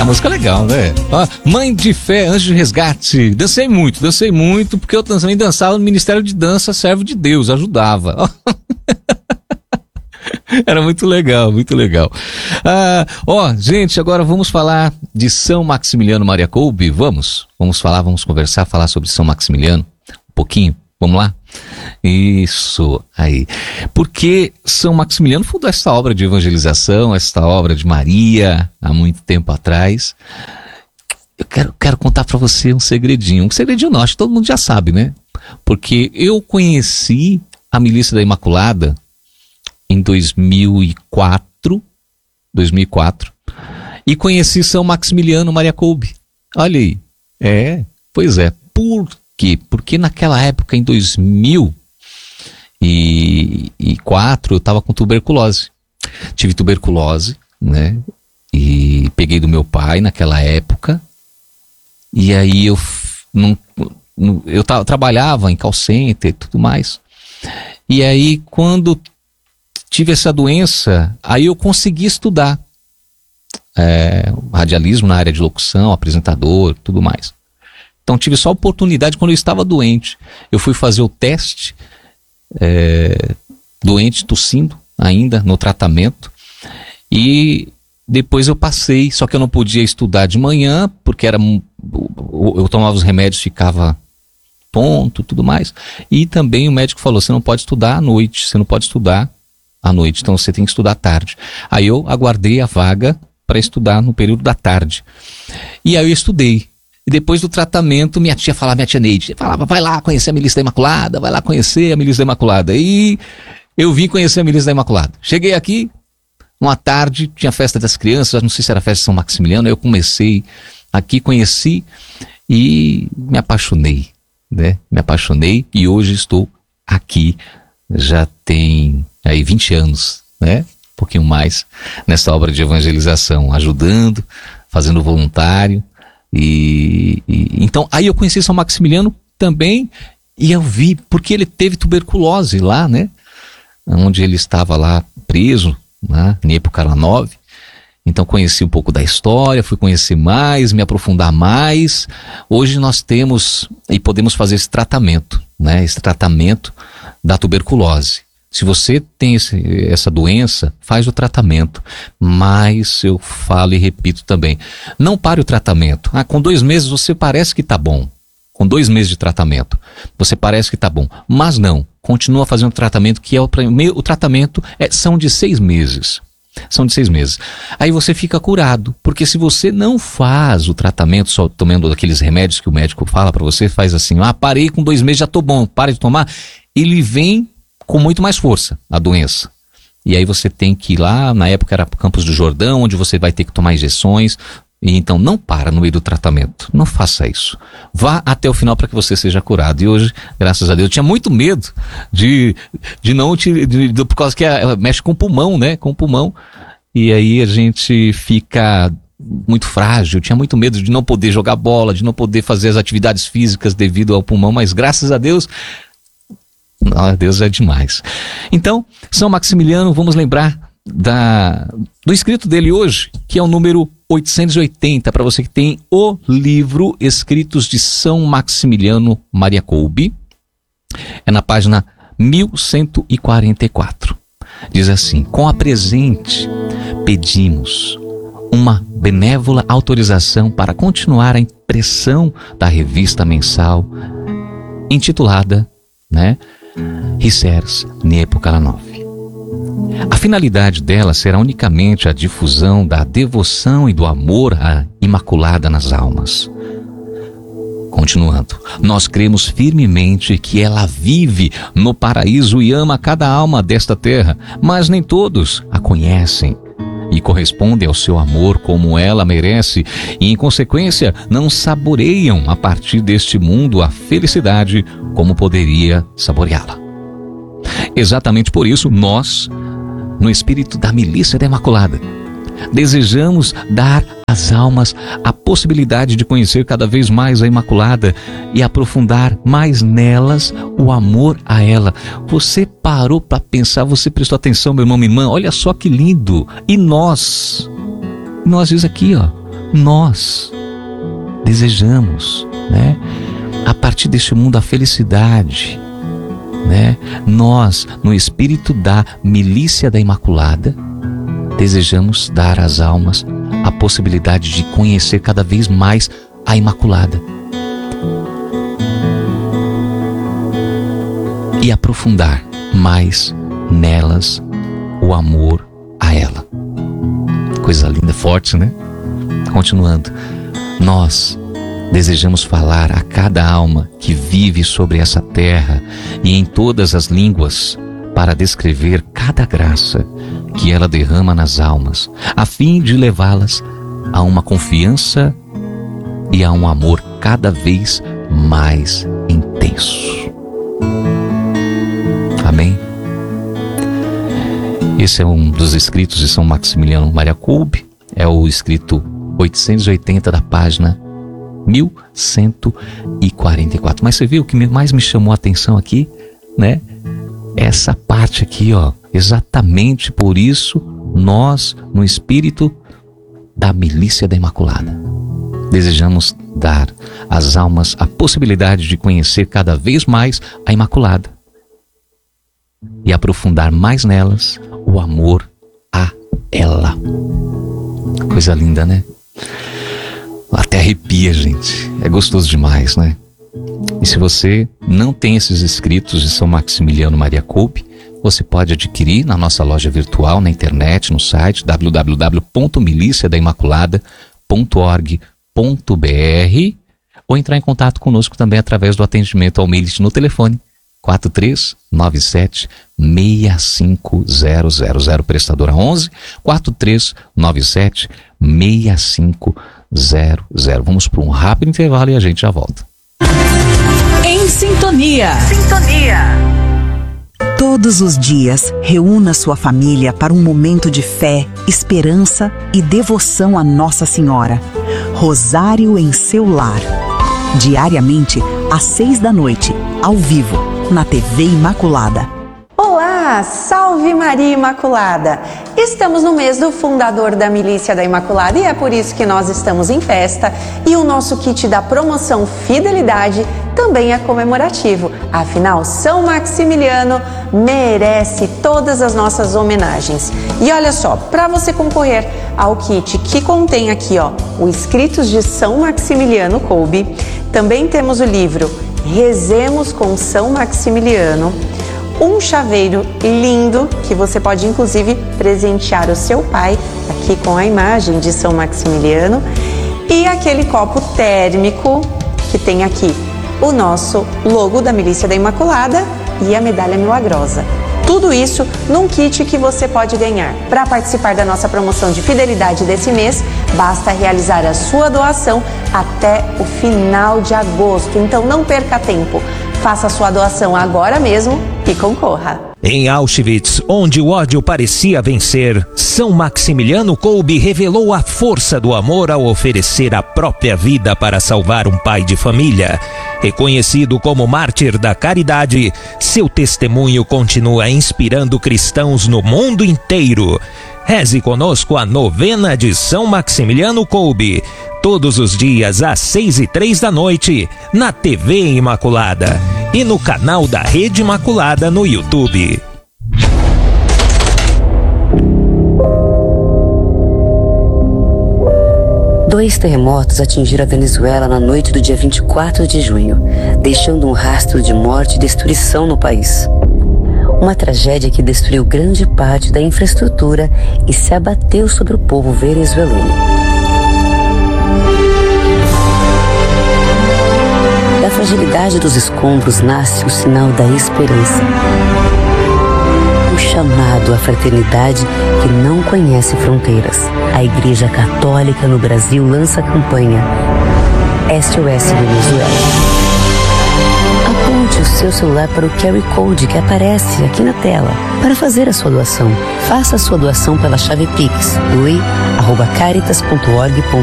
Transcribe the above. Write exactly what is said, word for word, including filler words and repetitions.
A música é legal, né? Ó, Mãe de Fé, Anjo de Resgate. Dancei muito, dancei muito, porque eu também dançava no Ministério de Dança, servo de Deus, ajudava. Era muito legal, muito legal. Ah, ó, gente, agora vamos falar de São Maximiliano Maria Kolbe. Vamos? Vamos falar, vamos conversar, falar sobre São Maximiliano um pouquinho. Vamos lá? Isso, aí. Porque São Maximiliano fundou essa obra de evangelização, essa obra de Maria, há muito tempo atrás. Eu quero, quero contar para você um segredinho. Um segredinho não, acho que todo mundo já sabe, né? Porque eu conheci a Milícia da Imaculada em dois mil e quatro, dois mil e quatro, e conheci São Maximiliano Maria Kolbe. Olha aí. É, pois é. Por quê? Porque naquela época, em dois mil e quatro, eu estava com tuberculose. Tive tuberculose, né? E peguei do meu pai naquela época. E aí eu não, não eu tra- trabalhava em call center e tudo mais. E aí quando tive essa doença, aí eu consegui estudar é, radialismo na área de locução, apresentador, tudo mais. Então tive só oportunidade quando eu estava doente. Eu fui fazer o teste, é, doente, tossindo ainda no tratamento, e depois eu passei, só que eu não podia estudar de manhã, porque era, eu tomava os remédios, ficava tonto, tudo mais. E também o médico falou, você não pode estudar à noite, você não pode estudar à noite, então você tem que estudar à tarde. Aí eu aguardei a vaga para estudar no período da tarde. E aí eu estudei. E depois do tratamento, minha tia falava, minha tia Neide, falava, vai lá conhecer a Milícia da Imaculada, vai lá conhecer a Milícia da Imaculada. E eu vim conhecer a Milícia da Imaculada. Cheguei aqui, uma tarde, tinha festa das crianças, não sei se era festa de São Maximiliano, eu comecei aqui, conheci e me apaixonei, né? Me apaixonei e hoje estou aqui, já tem aí vinte anos, né? Um pouquinho mais, nessa obra de evangelização, ajudando, fazendo voluntário. E, e então, aí eu conheci São Maximiliano também, e eu vi, porque ele teve tuberculose lá, né? Onde ele estava lá preso, né? Em Epucaranove. Então conheci um pouco da história, fui conhecer mais, me aprofundar mais. Hoje nós temos e podemos fazer esse tratamento, né? Esse tratamento da tuberculose. Se você tem esse, essa doença, faz o tratamento. Mas eu falo e repito também, não pare o tratamento. Ah, com dois meses você parece que está bom. Com dois meses de tratamento, você parece que está bom. Mas não, continua fazendo o tratamento, que é o, o tratamento é, são de seis meses. São de seis meses. Aí você fica curado, porque se você não faz o tratamento só tomando aqueles remédios que o médico fala para você, faz assim, ah, parei com dois meses, já tô bom, para de tomar, ele vem com muito mais força, a doença. E aí você tem que ir lá, na época era Campos do Jordão, onde você vai ter que tomar injeções. E então não para no meio do tratamento, não faça isso. Vá até o final para que você seja curado. E hoje, graças a Deus, eu tinha muito medo de, de não te, de, de, por causa que ela mexe com o pulmão, né? Com o pulmão. E aí a gente fica muito frágil. Eu tinha muito medo de não poder jogar bola, de não poder fazer as atividades físicas devido ao pulmão, mas graças a Deus, oh, Deus é demais. Então, São Maximiliano, vamos lembrar da, do escrito dele hoje, que é o número oitocentos e oitenta, para você que tem o livro Escritos de São Maximiliano Maria Kolbe, é na página mil cento e quarenta e quatro. Diz assim: com a presente pedimos uma benévola autorização para continuar a impressão da revista mensal intitulada, né, Ricers Nepocalanov. A finalidade dela será unicamente a difusão da devoção e do amor à Imaculada nas almas. Continuando, nós cremos firmemente que ela vive no paraíso e ama cada alma desta terra, mas nem todos a conhecem e correspondem ao seu amor como ela merece e, em consequência, não saboreiam a partir deste mundo a felicidade como poderia saboreá-la. Exatamente por isso, nós, no espírito da Milícia da Imaculada, desejamos dar às almas a possibilidade de conhecer cada vez mais a Imaculada e aprofundar mais nelas o amor a ela. Você parou para pensar, você prestou atenção, meu irmão, minha irmã? Olha só que lindo! E nós, nós diz aqui, ó, nós desejamos, né, a partir deste mundo a felicidade, né? Nós, no espírito da milícia da Imaculada, desejamos dar às almas a possibilidade de conhecer cada vez mais a Imaculada e aprofundar mais nelas o amor a ela. Coisa linda, forte, né? Continuando, nós desejamos falar a cada alma que vive sobre essa terra e em todas as línguas para descrever cada graça que ela derrama nas almas, a fim de levá-las a uma confiança e a um amor cada vez mais intenso. Amém? Esse é um dos escritos de São Maximiliano Maria Kolbe, é o escrito oitocentos e oitenta da página mil cento e quarenta e quatro. Mas você viu o que mais me chamou a atenção aqui, né? Essa parte aqui, ó. Exatamente por isso, nós, no espírito da milícia da Imaculada, desejamos dar às almas a possibilidade de conhecer cada vez mais a Imaculada e aprofundar mais nelas o amor a ela. Coisa linda, né? Até arrepia, gente. É gostoso demais, né? E se você não tem esses escritos de São Maximiliano Maria Kolbe, você pode adquirir na nossa loja virtual, na internet, no site w w w ponto milícia da imaculada ponto org ponto b r ou entrar em contato conosco também através do atendimento ao mail no telefone quatro três nove sete seis cinco zero zero zero, prestadora onze, quatro três nove sete seis cinco zero zero. Vamos para um rápido intervalo e a gente já volta. Em sintonia. Sintonia. Todos os dias, reúna sua família para um momento de fé, esperança e devoção a Nossa Senhora. Rosário em seu lar. Diariamente, às seis da noite, ao vivo, na T V Imaculada. Olá, salve Maria Imaculada! Estamos no mês do fundador da Milícia da Imaculada e é por isso que nós estamos em festa e o nosso kit da promoção Fidelidade também é comemorativo. Afinal, São Maximiliano merece todas as nossas homenagens. E olha só, para você concorrer ao kit que contém aqui, ó, o Escritos de São Maximiliano Kolbe, também temos o livro Rezemos com São Maximiliano, um chaveiro lindo que você pode inclusive presentear o seu pai aqui com a imagem de São Maximiliano e aquele copo térmico que tem aqui o nosso logo da Milícia da Imaculada e a medalha milagrosa. Tudo isso num kit que você pode ganhar. Para participar da nossa promoção de fidelidade desse mês, basta realizar a sua doação até o final de agosto. Então não perca tempo. Faça a sua doação agora mesmo e concorra. Em Auschwitz, onde o ódio parecia vencer, São Maximiliano Kolbe revelou a força do amor ao oferecer a própria vida para salvar um pai de família. Reconhecido como mártir da caridade, seu testemunho continua inspirando cristãos no mundo inteiro. Reze conosco a novena de São Maximiliano Kolbe, todos os dias às seis e três da noite, na T V Imaculada e no canal da Rede Imaculada no YouTube. Dois terremotos atingiram a Venezuela na noite do dia vinte e quatro de junho, deixando um rastro de morte e destruição no país. Uma tragédia que destruiu grande parte da infraestrutura e se abateu sobre o povo venezuelano. Da fragilidade dos escombros nasce o sinal da esperança. O chamado à fraternidade que não conhece fronteiras. A Igreja Católica no Brasil lança a campanha S O S Venezuela. Aponte o seu celular para o Q R Code que aparece aqui na tela para fazer a sua doação. Faça a sua doação pela chave Pix, doe arroba caritas ponto org ponto